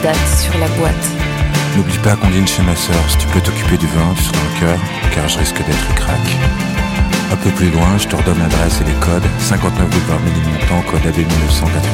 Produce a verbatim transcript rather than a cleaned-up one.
date sur la boîte. N'oublie pas qu'on dîne chez ma sœur. Si tu peux t'occuper du vin, tu seras un cœur, car je risque d'être crack. Un peu plus loin, je te redonne l'adresse et les codes. cinquante-neuf boulevard Ménilmontant, code A B mille neuf cent quatre-vingt-dix.